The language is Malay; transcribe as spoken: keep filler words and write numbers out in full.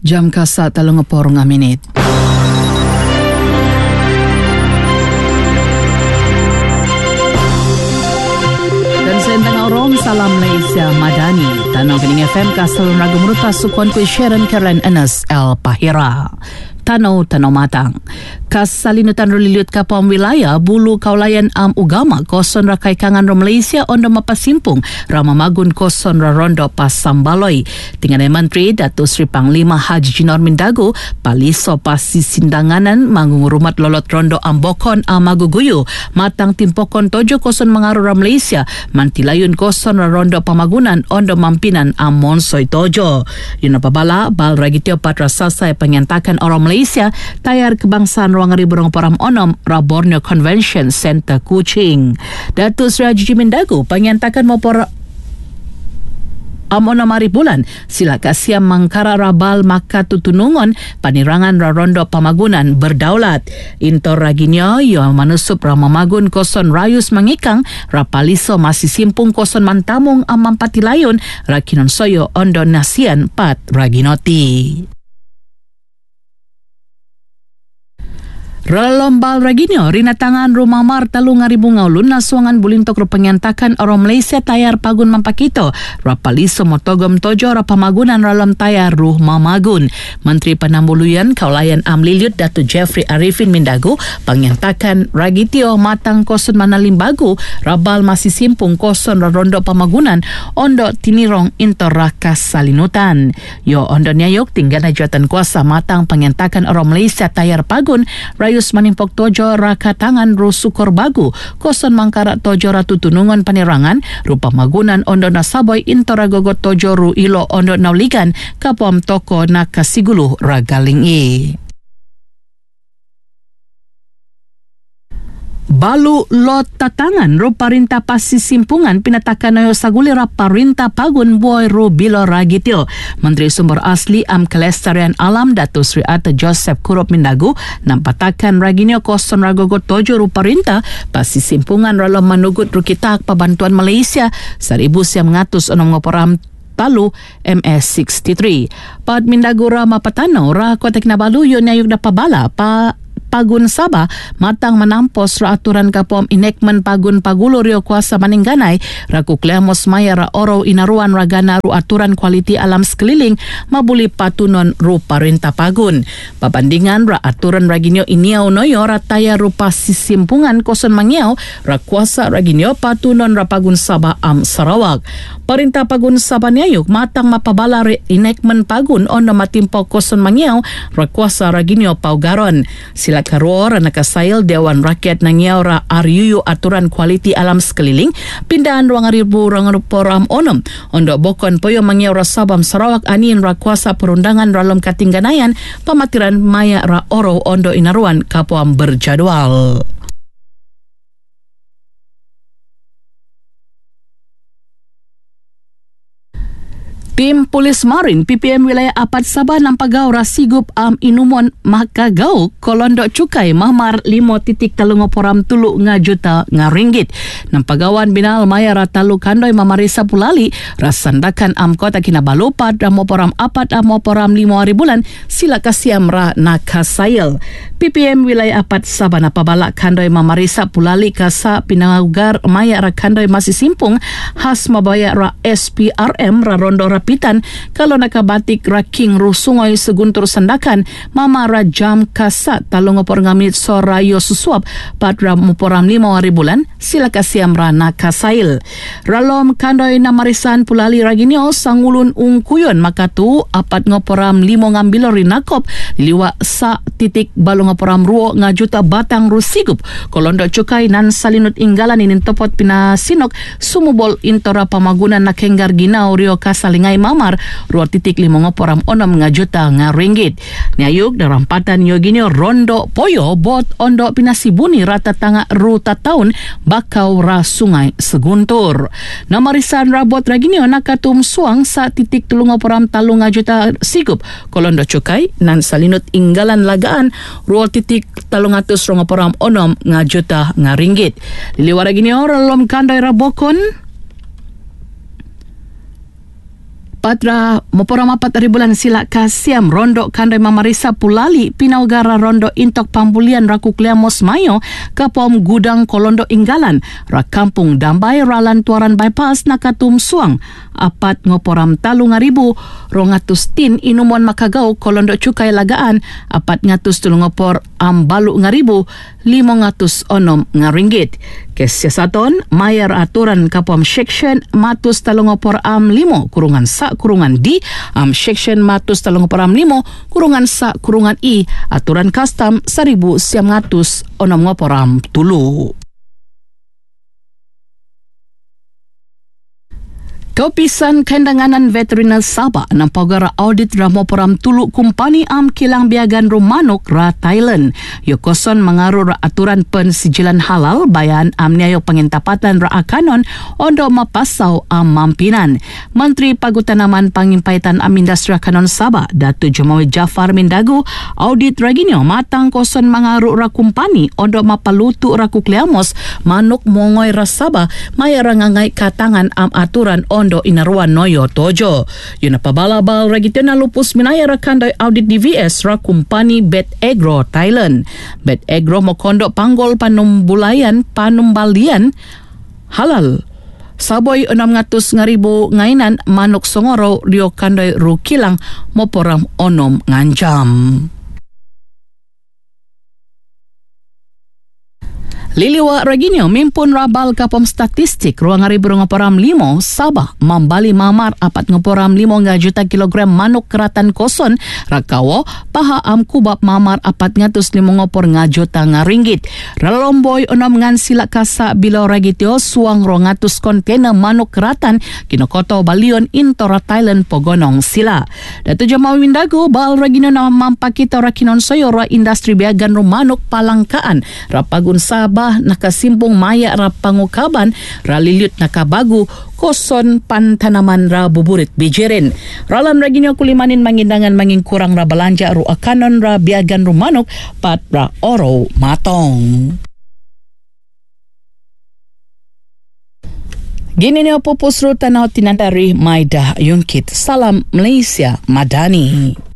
Jam kasa talong ngapor nga minit. Dan sentang orang salam Malaysia Madani. Tanong kining F M Kasal Nagumuruta Sukon ko Sharon Caroline Anas El Pahira. Tanaw-tanaw matang. Kasalinutan rulilut ka pa ang wilaya, bulu kaulayan am ugama, koson ra kay kangan ro Malaysia, ondo mapasimpung, ramamagun koson ra rondo pasambaloy. Tinganay Menteri, Dato Sri Panglima Haji Jinor Mindago, paliso pasisindanganan, mangungurumat lolot rondo am bokon am maguguyo, matang timpokon tojo koson mangaro ra Malaysia, mantilayun koson ra rondo pamagunan, ondo mampinan am monsoy tojo. Yun na pabala, bal ragityo patrasasay pangyantakan orang Malaysia, Malaysia, tayar kebangsaan ruang riburong param onom ra Borneo Convention Center Kuching. Datuk Seri Haji Mindago panyantakan mo por amono mari bulan sila kasiam mangkara rabal maka tutunungon panirangan ra rondo pamagunan berdaulat. Intor raginyo yo manusup ra mamagun koson rayus mangikang rapaliso masih simpung koson mantamung amam patilayon ra kinonsoyo ondo nasian pat raginoti. Ralombal raginyo, rinatangan rumah mar talung ngaribu ngaulun nasuangan bulintok ro pengyantakan orang Malaysia tayar pagun mampakito. Rapaliso motogom tojo rapamagunan ralam tayar ruh mamagun. Menteri Penambuluyan Kaulayan Amliliut Dato Jeffrey Arifin Mindago pengyantakan ragitio matang koson manalimbagu rabal masih simpung koson rondo pamagunan ondo tinirong intorakas salinutan. Yo ondo nyayok tinggal jawatan kuasa matang pengyantakan orang Malaysia tayar pagun rayu Ayus manimpok tojo rakatangan ru sukor bagu koson mangkara tojo ratu tunungan panirangan rupa magunan ondo nasaboy intoragogot tojo ru ilo ondo nauligan kapom toko nakasiguluh ragalingi. Balu lot tatangan ro parinta pasisimpungan pinatakan nayo saguli ra parinta pagun boy ro bilo ragitio. Menteri Sumber Asli Am Kelestarian Alam Dato Sri Atta Joseph Kurop Mindago nampatakan raginyo koson ragogot tojo ro parinta pasisimpungan ra manugut ro kitak pabantuan Malaysia seribu siam ngatus onom ngoporam Palu M S sixty-three. Pad Mindago ra mapatanaw ra kotek na balu yon ayog na pabala pa pagun Sabah matang manampos ra aturan kapom inekman pagun pagulo rio kuasa maningganay rakuklemos maya ra oro inaruan ragana ru aturan kualiti alam sekeliling mabuli patunon ru parinta pagun. Papandingan ra aturan raginyo iniaw noyo rataya rupa sisimpungan koson mangiaw ra kuasa raginyo patunon ra pagun Sabah am Sarawak. Parinta pagun Sabah niyayuk matang mapabala re inekman pagun ono matimpo koson mangiaw ra kuasa raginyo paugaron. Sila karuor nakasail Dewan Rakyat nangiaw ra ariuyu aturan kualiti alam sekeliling pindahan ruang ribu rang poram onom ondo bokon poyo mangiaw ra Sabam Sarawak anin ra kuasa perundangan ralam katingganayan pamatiran maya ra oro ondo inaruan kapuam berjadwal. Tim Polis Marin P P M wilayah Apat Sabah nampagaw rasigup am inumon makagaw kolondo cukai mahmar lima titik talungo poram tulu nga juta nga ringgit. Nampagawan binal maya ratalu kandoy mamarisa pulali rasandakan am kota kinabalupad ramo poram apat amo poram lima hari bulan sila kasiam ra nakasayel. P P M wilayah Apat Sabah napabala kandoy mamarisa pulali kasa pinangugar maya ra kandoy masih simpung has mabaya ra S P R M ra rondo ra pitan kalau nakabatik raking rusungoy seguntur sandakan mama rajam kasat talong opor ngamit sorayo susuap patra muporam lima hari bulan sila kasiam rana kasail ralom kandoy namarisan pulali raginyo sangulun ungkuyon makatu apat ngoporam limo ngambilo rinakop liwa sa titik balong ngoporam ruo ngajuta batang rusigup kolondo cukai nan salinut inggalan inin topot pinasinok sumubol intora pamagunan nakenggar ginau rio kasalingay mamar dua titik lima ngoporam onom nga juta nga ringgit. Niayog darampatan yoginyo rondo poyo bot ondo pinasibuni rata tanga ruta taun bakaw ra sungai seguntur. Namarisan rabot raginyo nakatumsuang sa titik tulung ngoporam talung nga juta sigup kolondo cukai nan salinut inggalan lagaan dua titik talung atus ngoporam onom nga juta nga ringgit. Liliwara ginyo ralom kandoy rabokon Patra moporam apat hari bulan sila kasiam rondo kandai mamarisa pulali pinaugara rondo intok pambulian raku Kleamos Mayo kapom gudang Kolondo Inggalan ra kampung Dambai ralan tuaran bypass nakatum suang apat ngoporam talung ribu rongatus tin inumon makagaw Kolondo Cukai Lagaan apat ngatus tulung ngopor ambalu ngaribu lima ngatus onom ngaringgit. Kesiasaton mayar aturan kapom section matus talung ngopor am limo kurungan sa kurungan di am section matus talung ngopor am limo kurungan sa kurungan i aturan custom seribu siam ngatus onom ngopor am tulu. Topisan Kendanganan Veteriner Sabah ng pagara audit ramoporam tulu kumpani am kilang biagan rumanok ra Thailand. Yokoson mangaru ra aturan pensijilan halal bayan am niayo pangintapatan ra akanon ondo mapasaw am mampinan. Menteri Pagutanaman Pangimpaitan am Industri Akanon Sabah Datu Jumawi Jafar Mindagu audit raginyo matang koson mangaru ra kumpani ondo mapalutu ra Kleamos manok mongoy ra Sabah mayarangangay katangan am aturan on do inaruan noyo tojo. Yun na pabalabal ragito na lupus minaya rakanday audit D V S ra kumpani Bet Agro Thailand. Bet Agro mo kondo panggol panumbulayan panumbalian halal. Saboy enam ngatus ngaribu ngainan manok songoro rio kanday rukilang mo poram onom nganjam. Liliwa raginyo mimpun rabal kapom statistik ruang ribu ngoporam limo Sabah mambali mamar apat ngoporam limo nga juta kilogram manok keratan koson rakawo paha am kubap mamar apat ngatus limo ngopor nga juta nga ringgit. Ralomboy onom ngan sila kasa bilo ragityo suang rongatus kontena manok keratan kinokoto balion intora Thailand pogonong sila. Datu Jamawi Mindago bal raginyo na mampakita rakinon soyo ra industri biagan rumanok palangkaan rapagun Sabah nakasimbong maya ra pangukaban ra lilyut nakabagu koson pantanaman ra buburit bijirin. Ralan raginyo kulimanin mangindangan manging kurang ra balanja ru akanon ra biagan rumanok pat ra oro matong. Gini niyo pupus ru tanaw tinandari Maida Yungkit. Salam Malaysia Madani.